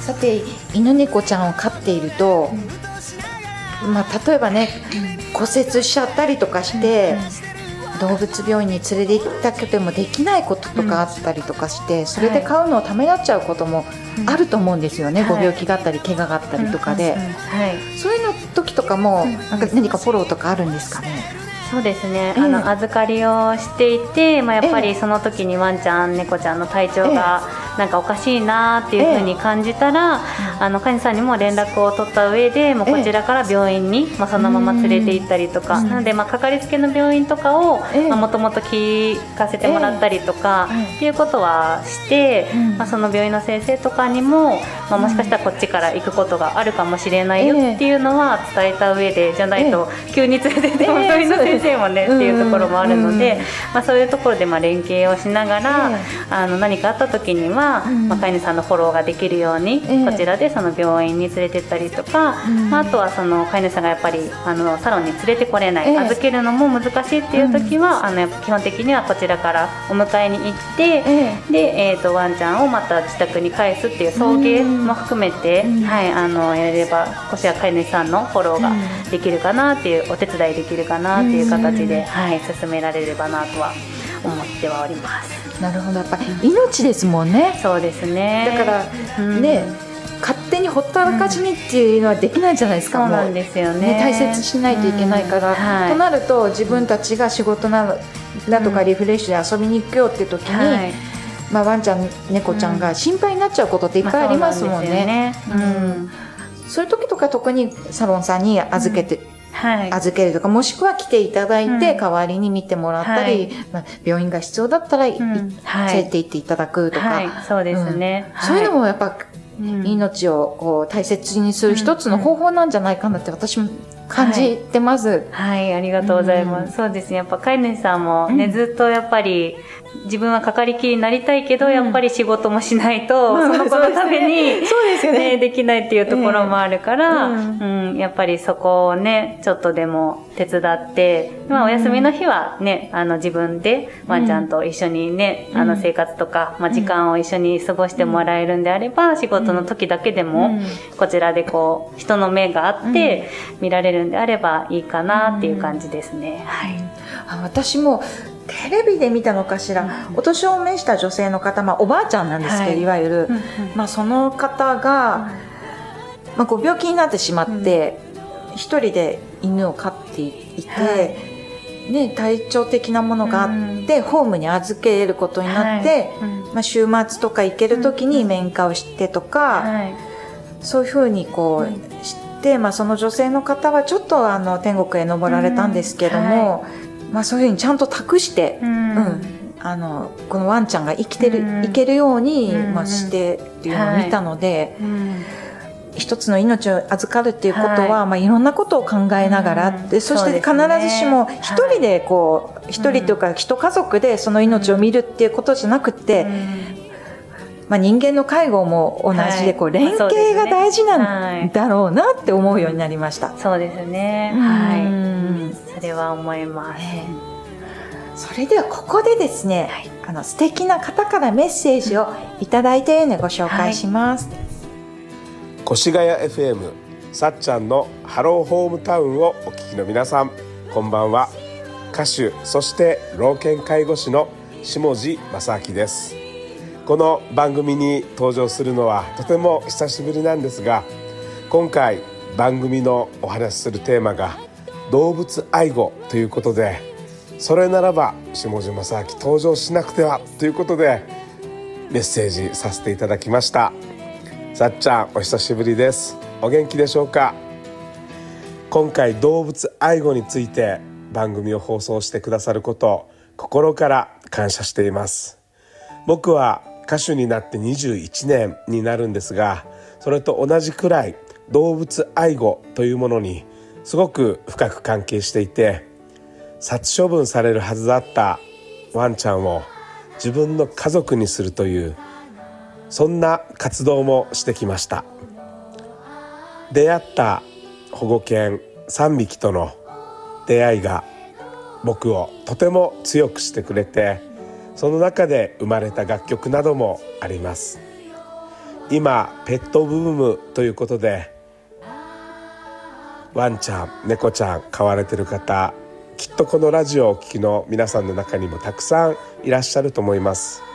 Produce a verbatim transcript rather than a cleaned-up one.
さて犬猫ちゃんを飼っていると、うんまあ、例えばね、うん、骨折しちゃったりとかして、うん、動物病院に連れて行ったけどもできないこととかあったりとかして、うん、それで飼うのをためらっちゃうこともあると思うんですよね、うん、ご病気があったり怪我があったりとかで、はい、そういうの時とかもなんか何かフォローとかあるんですかね。 そうですね、えー、あの預かりをしていて、まあ、やっぱりその時にワンちゃん、えー、猫ちゃんの体調がなんかおかしいなっていうふうに感じたら、えー、あの飼い主さんにも連絡を取った上でもうこちらから病院に、まあ、そのまま連れて行ったりとか、うん、なので、まあ、かかりつけの病院とかをもともと聞かせてもらったりとか、えー、っていうことはして、えーまあ、その病院の先生とかにも、まあ、もしかしたらこっちから行くことがあるかもしれないよっていうのは伝えた上で、じゃないと急に連れて行っても病院の先生もね、っていうところもあるので、まあ、そういうところでまあ連携をしながら、あの何かあった時には、まあ、飼い主さんのフォローができるようにこちらでその病院に連れてったりとか、まあ、あとはその飼い主さんがやっぱりあのサロンに連れてこれない、預けるのも難しいっていう時は、あの基本的にはこちらからお迎えに行って、で、えーと、ワンちゃんをまた自宅に返すっていう送迎も含めて、はい、あのやれればこちら飼い主さんのフォローができるかなっていう、お手伝いできるかなっていう形で、はい、進められればなとは思ってはおります。 なるほど、やっぱり命ですもんね。 そうですね。 だから、うん、ね、勝手にほったらかしにっていうのはできないじゃないですか、 うん、そうなんですよ ね, ね大切しないといけないから、うんはい、となると自分たちが仕事なだとかリフレッシュで遊びに行くよって時に、はい、まあ、ワンちゃん猫ちゃんが心配になっちゃうことっていっぱいありますもんね。そういう時とか特にサロンさんに預けて、うんはい、預けるとか、もしくは来ていただいて、うん、代わりに見てもらったり、はいまあ、病院が必要だったら、うん、連れて行っていただくとか、 はい、そうですね、 うん、そういうのもやっぱ、うん、命をこう大切にする一つの方法なんじゃないかなって私も感じてます。 はい、はい、ありがとうございます。うん、そうですね、やっぱ飼い主さんもね、うん、ずっとやっぱり自分はかかりきりになりたいけど、うん、やっぱり仕事もしないと、うん、その子のために、そうですよね、できないっていうところもあるから、うんうん、やっぱりそこをねちょっとでも手伝って、まあ、お休みの日はね、あの自分でワンちゃんと一緒にね、うん、あの生活とか、まあ、時間を一緒に過ごしてもらえるんであれば、仕事の時だけでもこちらでこう人の目があって見られるんであればいいかなっていう感じですね。はい、 あ、私もテレビで見たのかしら、うん、お年を召した女性の方、まあ、おばあちゃんなんですけど、はい、いわゆる、うんうんまあ、その方が、うんまあ、ご病気になってしまって一、うん、人で犬を飼っていて、はいね、体調的なものがあって、うん、ホームに預けることになって、はいうんまあ、週末とか行ける時に面会をしてとか、うんはい、そういうふうにこう、うん、して、まあ、その女性の方はちょっとあの天国へ登られたんですけども、うんはいまあ、そういうふうにちゃんと託して、うんうん、あのこのワンちゃんが生きてる、うん、生けるように、うんまあ、してっていうのを見たので、はいうん、一つの命を預かるっていうことは、はいまあ、いろんなことを考えながら、うん、でそして必ずしも一人でこう一、はい、人というか一家族でその命を見るっていうことじゃなくて、うんまあ、人間の介護も同じでこう連携が大事なんだろうなって思うようになりました。 そうですね、はい、うんそれは思います、ね、 それではここでですね、はい、あの素敵な方からメッセージをいただいているのでご紹介します、はい、 越谷 エフエム さっちゃんのハローホームタウンをお聞きの皆さん、こんばんは。歌手そして老犬介護士の下地正明です。この番組に登場するのはとても久しぶりなんですが、今回番組のお話しするテーマが動物愛護ということで、それならば下地正明登場しなくてはということでメッセージさせていただきました。さっちゃん、お久しぶりです。お元気でしょうか。今回動物愛護について番組を放送してくださることを心から感謝しています。僕は歌手になってにじゅういちねんになるんですが、それと同じくらい動物愛護というものにすごく深く関係していて、殺処分されるはずだったワンちゃんを自分の家族にするという、そんな活動もしてきました。出会った保護犬さんびきとの出会いが僕をとても強くしてくれて、その中で生まれた楽曲などもあります。 今ペットブームということでワンちゃん猫ちゃん飼われてる方、きっとこのラジオをお聞きの皆さんの中にもたくさんいらっしゃると思います。